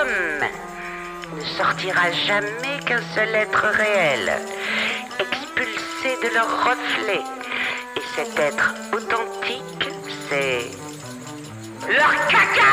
d'hommes ne sortira jamais qu'un seul être réel, expulsé de leur reflet. Et cet être authentique, c'est leur caca!